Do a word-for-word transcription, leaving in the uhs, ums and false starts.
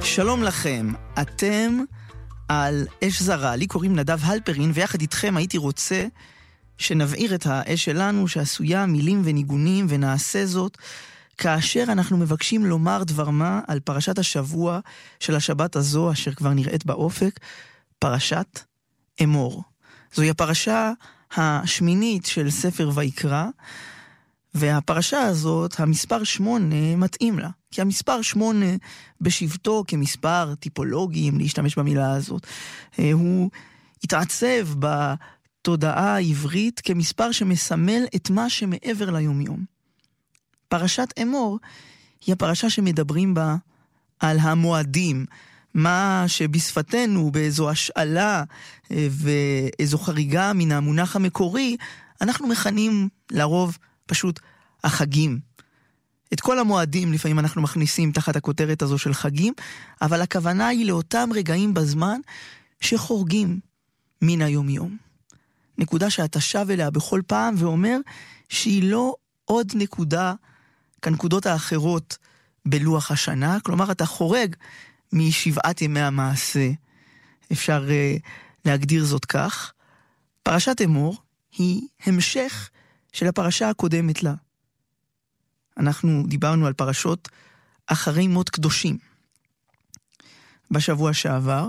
שלום לכם, אתם על אש זרה, לי קוראים נדב הלפרין, ויחד איתכם הייתי רוצה שנבעיר את האש שלנו, שעשויה מילים וניגונים, ונעשה זאת כאשר אנחנו מבקשים לומר דבר מה על פרשת השבוע של השבת הזו, אשר כבר נראית באופק, פרשת אמור. זוהי הפרשה השמינית של ספר ויקרא, והפרשה הזאת, המספר שמונה, מתאים לה. כי המספר שמונה בשבטו כמספר טיפולוגי, אם להשתמש במילה הזאת, הוא התעצב בתודעה העברית כמספר שמסמל את מה שמעבר ליומיום. פרשת אמור היא הפרשה שמדברים בה על המועדים, מה שבשפתנו, באיזו השאלה ואיזו חריגה מן המונח המקורי, אנחנו מכנים לרוב פשוט החגים. את כל המועדים לפעמים אנחנו מכניסים תחת הכותרת הזו של חגים, אבל הכוונה היא לאותם רגעים בזמן שחורגים מן היום-יום. נקודה שאתה שב אליה בכל פעם ואומר שהיא לא עוד נקודה כנקודות האחרות בלוח השנה, כלומר אתה חורג משבעת ימי המעשה, אפשר uh, להגדיר זאת כך. פרשת אמור היא המשך של הפרשה הקודמת לה. אנחנו דיברנו על פרשות אחרי מות קדושים בשבוע שעבר,